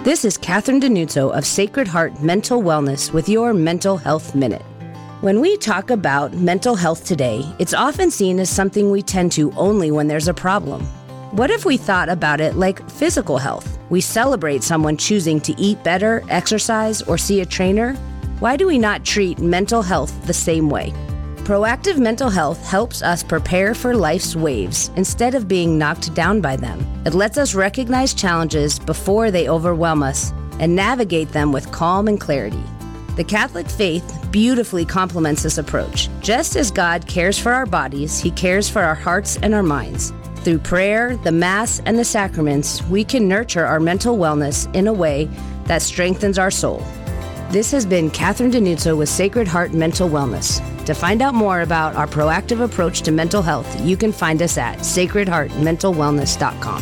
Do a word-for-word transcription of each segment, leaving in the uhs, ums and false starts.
This is Catherine Denuzzo of Sacred Heart Mental Wellness with your Mental Health Minute. When we talk about mental health today, it's often seen as something we tend to only when there's a problem. What if we thought about it like physical health? We celebrate someone choosing to eat better, exercise, or see a trainer. Why do we not treat mental health the same way? Proactive mental health helps us prepare for life's waves instead of being knocked down by them. It lets us recognize challenges before they overwhelm us and navigate them with calm and clarity. The Catholic faith beautifully complements this approach. Just as God cares for our bodies, He cares for our hearts and our minds. Through prayer, the Mass, and the sacraments, we can nurture our mental wellness in a way that strengthens our soul. This has been Catherine Denuzzo with Sacred Heart Mental Wellness. To find out more about our proactive approach to mental health, you can find us at sacred heart mental wellness dot com.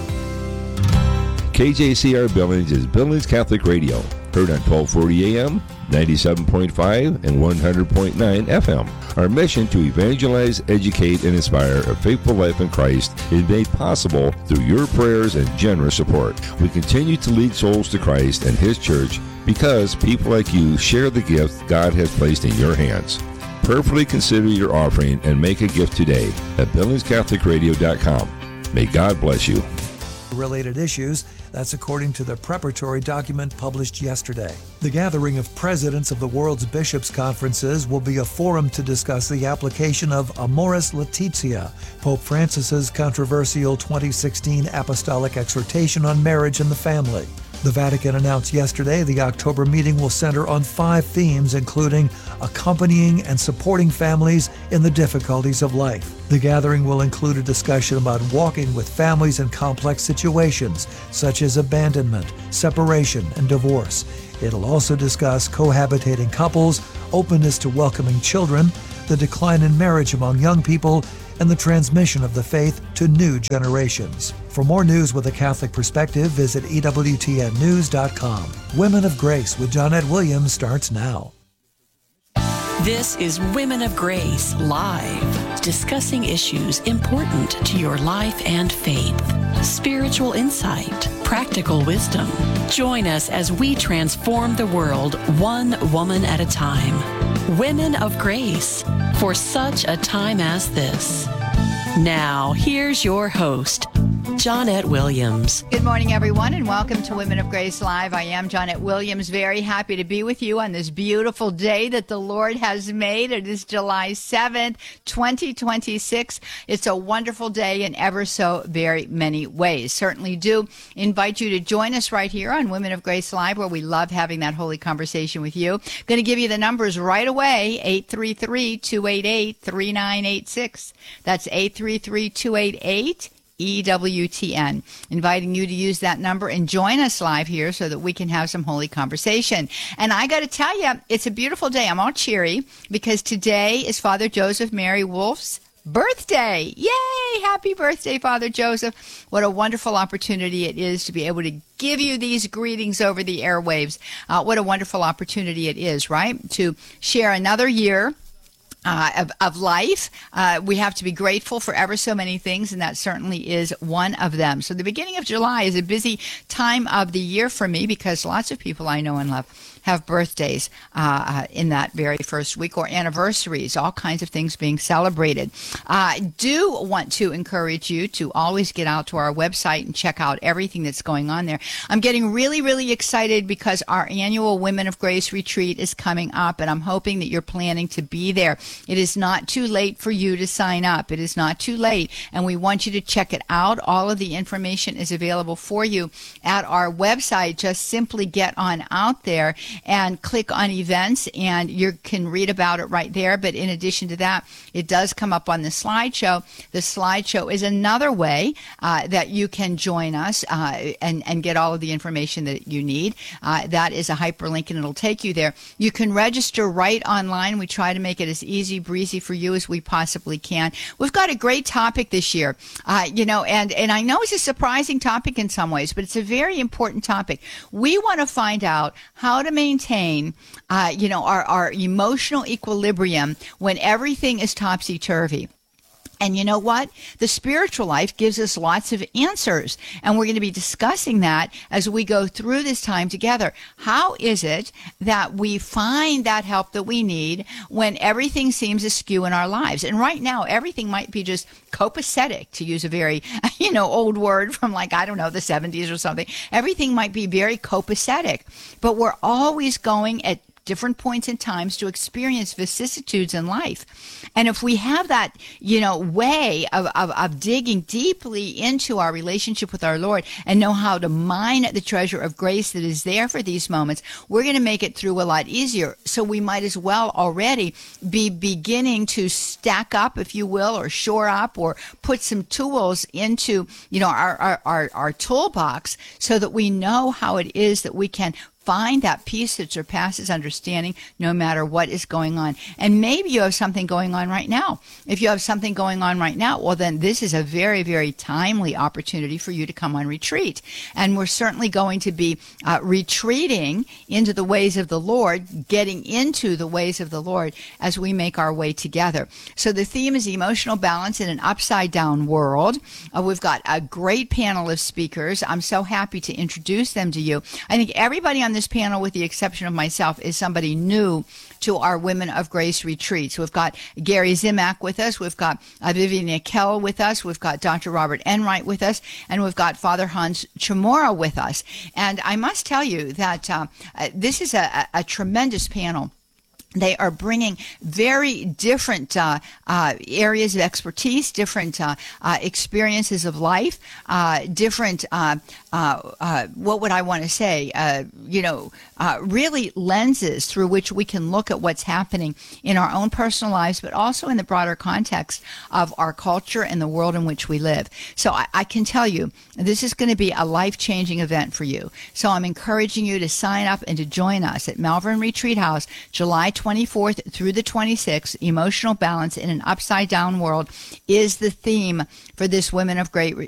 K J C R Billings is Billings Catholic Radio, heard on twelve forty A M, ninety-seven point five, and one hundred point nine F M. Our mission to evangelize, educate, and inspire a faithful life in Christ is made possible through your prayers and generous support. We continue to lead souls to Christ and His church because people like you share the gift God has placed in your hands. Prayerfully consider your offering and make a gift today at billings catholic radio dot com. May God bless you. Related issues, that's according to the preparatory document published yesterday. The gathering of presidents of the world's bishops' conferences will be a forum to discuss the application of Amoris Laetitia, Pope Francis's controversial twenty sixteen apostolic exhortation on marriage and the family. The Vatican announced yesterday the October meeting will center on five themes, including accompanying and supporting families in the difficulties of life. The gathering will include a discussion about walking with families in complex situations, such as abandonment, separation, and divorce. It'll also discuss cohabitating couples, openness to welcoming children, the decline in marriage among young people, and the transmission of the faith to new generations. For more news with a Catholic perspective, visit E W T N news dot com. Women of Grace with Johnnette Williams starts now. This is Women of Grace Live, discussing issues important to your life and faith. Spiritual insight, practical wisdom. Join us as we transform the world one woman at a time. Women of Grace, for such a time as this. Now, here's your host, Johnnette Williams. Good morning, everyone, and welcome to Women of Grace Live. I am Johnnette Williams, very happy to be with you on this beautiful day that the Lord has made. It is July seventh, twenty twenty-six. It's a wonderful day in ever so very many ways. Certainly do invite you to join us right here on Women of Grace Live, where we love having that holy conversation with you. Going to give you the numbers right away, eight three three, two eight eight, three nine eight six. That's eight three three, two eight eight, E W T N. Inviting you to use that number and join us live here so that we can have some holy conversation. And I got to tell you, it's a beautiful day. I'm all cheery because today is Father Joseph Mary Wolf's birthday. Yay! Happy birthday, Father Joseph. What a wonderful opportunity it is to be able to give you these greetings over the airwaves. Uh, what a wonderful opportunity it is, right? To share another year Uh, of, of life. Uh, we have to be grateful for ever so many things, and that certainly is one of them. So the beginning of July is a busy time of the year for me because lots of people I know and love have birthdays uh, in that very first week, or anniversaries, all kinds of things being celebrated. I uh, do want to encourage you to always get out to our website and check out everything that's going on there. I'm getting really, really excited because our annual Women of Grace retreat is coming up, and I'm hoping that you're planning to be there. It is not too late for you to sign up. It is not too late, and we want you to check it out. All of the information is available for you at our website. Just simply get on out there and click on events, and you can read about it right there. But in addition to that, it does come up on the slideshow. The slideshow is another way uh, that you can join us uh, and, and get all of the information that you need. Uh, that is a hyperlink, and it'll take you there. You can register right online. We try to make it as easy, breezy for you as we possibly can. We've got a great topic this year, uh, you know, and, and I know it's a surprising topic in some ways, but it's a very important topic. We want to find out how to make maintain, uh, you know, our, our emotional equilibrium when everything is topsy-turvy. And you know what? The spiritual life gives us lots of answers. And we're going to be discussing that as we go through this time together. How is it that we find that help that we need when everything seems askew in our lives? And right now, everything might be just copacetic, to use a very, you know, old word from like, I don't know, the seventies or something. Everything might be very copacetic, but we're always going at different points in times to experience vicissitudes in life. And if we have that, you know, way of, of, of digging deeply into our relationship with our Lord and know how to mine the treasure of grace that is there for these moments, we're going to make it through a lot easier. So we might as well already be beginning to stack up, if you will, or shore up or put some tools into, you know, our, our, our, our toolbox so that we know how it is that we can find that peace that surpasses understanding no matter what is going on. And maybe you have something going on right now. If you have something going on right now, well, then this is a very, very timely opportunity for you to come on retreat. And we're certainly going to be uh, retreating into the ways of the Lord, getting into the ways of the Lord as we make our way together. So the theme is emotional balance in an upside down world. Uh, we've got a great panel of speakers. I'm so happy to introduce them to you. I think everybody on this panel, with the exception of myself, is somebody new to our Women of Grace retreat. So we've got Gary Zimak with us. We've got uh, Vivian Nickel with us. We've got Doctor Robert Enright with us. And we've got Father Hans Chamorro with us. And I must tell you that uh, uh, this is a, a, a tremendous panel. They are bringing very different uh, uh, areas of expertise, different uh, uh, experiences of life, uh, different, uh, uh, uh, what would I want to say, uh, you know, uh, really lenses through which we can look at what's happening in our own personal lives, but also in the broader context of our culture and the world in which we live. So I, I can tell you, this is going to be a life-changing event for you. So I'm encouraging you to sign up and to join us at Malvern Retreat House, July twenty-fourth through the twenty-sixth. Emotional balance in an upside down world is the theme for this Women of Great